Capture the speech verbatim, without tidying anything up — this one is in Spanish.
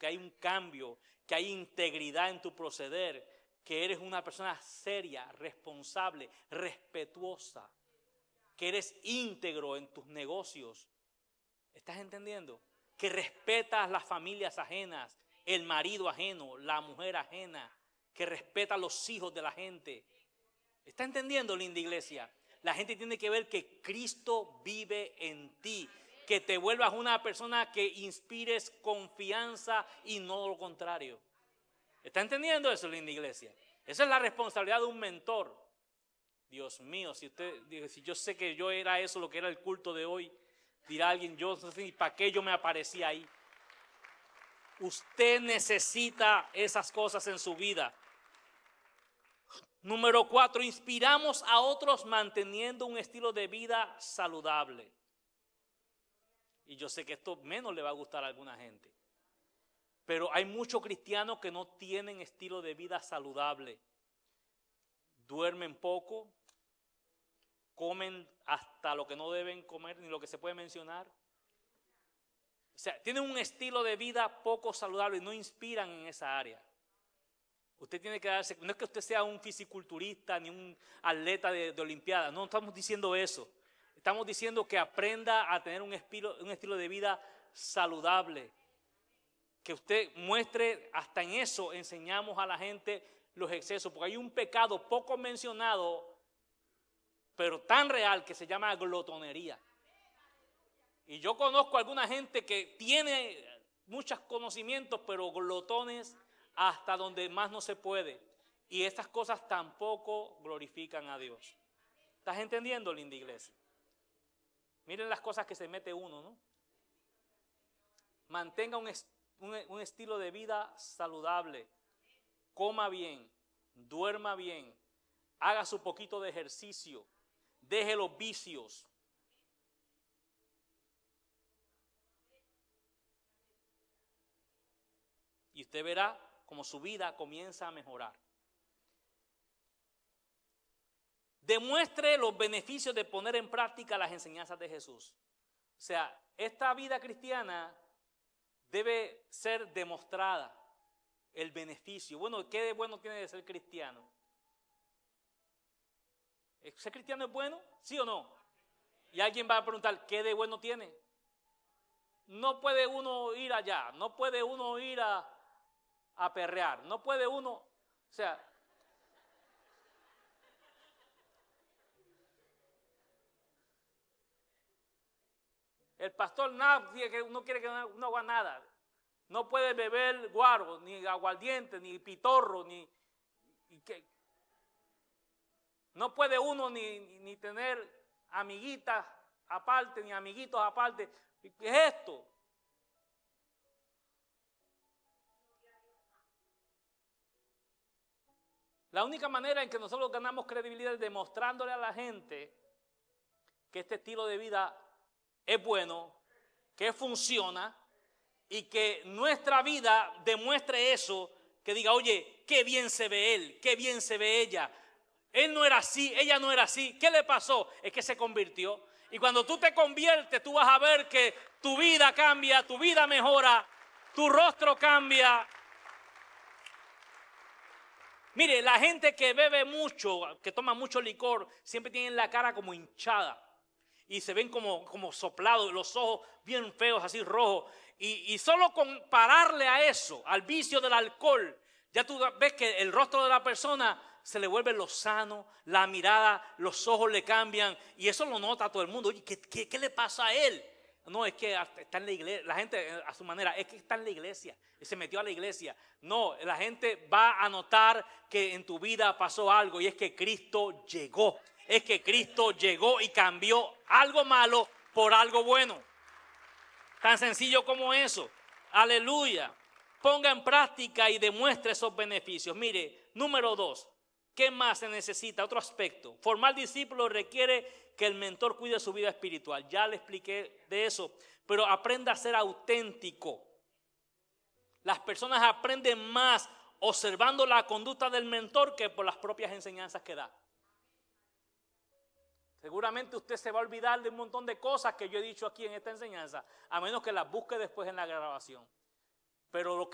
que hay un cambio, que hay integridad en tu proceder, que eres una persona seria, responsable, respetuosa, que eres íntegro en tus negocios. ¿Estás entendiendo? Que respetas las familias ajenas, el marido ajeno, la mujer ajena, que respeta a los hijos de la gente. ¿Está entendiendo, linda iglesia? La gente tiene que ver que Cristo vive en ti, que te vuelvas una persona que inspires confianza y no lo contrario. ¿Está entendiendo eso, linda iglesia? Esa es la responsabilidad de un mentor. Dios mío, si usted, si yo sé que yo era eso, lo que era el culto de hoy, dirá alguien, yo no sé para qué yo me aparecí ahí. Usted necesita esas cosas en su vida. Número cuatro, inspiramos a otros manteniendo un estilo de vida saludable. Y yo sé que esto menos le va a gustar a alguna gente. Pero hay muchos cristianos que no tienen estilo de vida saludable. Duermen poco, comen hasta lo que no deben comer, ni lo que se puede mencionar. O sea, tienen un estilo de vida poco saludable y no inspiran en esa área. Usted tiene que darse, no es que usted sea un fisiculturista ni un atleta de, de olimpiadas, no estamos diciendo eso. Estamos diciendo que aprenda a tener un estilo, un estilo de vida saludable. Que usted muestre, hasta en eso enseñamos a la gente los excesos, porque hay un pecado poco mencionado, pero tan real, que se llama glotonería. Y yo conozco a alguna gente que tiene muchos conocimientos, pero glotones hasta donde más no se puede. Y estas cosas tampoco glorifican a Dios. ¿Estás entendiendo, linda iglesia? Miren las cosas que se mete uno, ¿no? Mantenga un, un, un estilo de vida saludable. Coma bien, duerma bien, haga su poquito de ejercicio, deje los vicios. Y usted verá como su vida comienza a mejorar. Demuestre los beneficios de poner en práctica las enseñanzas de Jesús. O sea, esta vida cristiana debe ser demostrada, el beneficio. Bueno, ¿qué de bueno tiene de ser cristiano? ¿Ser cristiano es bueno? ¿Sí o no? Y alguien va a preguntar, ¿qué de bueno tiene? No puede uno ir allá, no puede uno ir a, a perrear, no puede uno, o sea, el pastor nada, no quiere que no haga nada. No puede beber guaro, ni aguardiente, ni pitorro, ni... ni que, no puede uno ni, ni tener amiguitas aparte, ni amiguitos aparte. ¿Qué es esto? La única manera en que nosotros ganamos credibilidad es demostrándole a la gente que este estilo de vida es bueno, que funciona y que nuestra vida demuestre eso, que diga, oye, qué bien se ve él, qué bien se ve ella. Él no era así, ella no era así. ¿Qué le pasó? Es que se convirtió. Y cuando tú te conviertes, tú vas a ver que tu vida cambia, tu vida mejora, tu rostro cambia. Mire, la gente que bebe mucho, que toma mucho licor, siempre tienen la cara como hinchada. Y se ven como, como soplados, los ojos bien feos, así rojos. Y, y solo compararle a eso, al vicio del alcohol, ya tú ves que el rostro de la persona se le vuelve lozano, la mirada, los ojos le cambian. Y eso lo nota todo el mundo. Oye, ¿qué, qué, qué le pasa a él? No, es que está en la iglesia, la gente a su manera, es que está en la iglesia, se metió a la iglesia. No, la gente va a notar que en tu vida pasó algo y es que Cristo llegó. Es que Cristo llegó y cambió algo malo por algo bueno. Tan sencillo como eso. Aleluya. Ponga en práctica y demuestre esos beneficios. Mire, número dos, ¿qué más se necesita? Otro aspecto. Formar discípulos requiere que el mentor cuide su vida espiritual. Ya le expliqué de eso, pero aprenda a ser auténtico. Las personas aprenden más observando la conducta del mentor que por las propias enseñanzas que da. Seguramente usted se va a olvidar de un montón de cosas que yo he dicho aquí en esta enseñanza, a menos que las busque después en la grabación. Pero lo que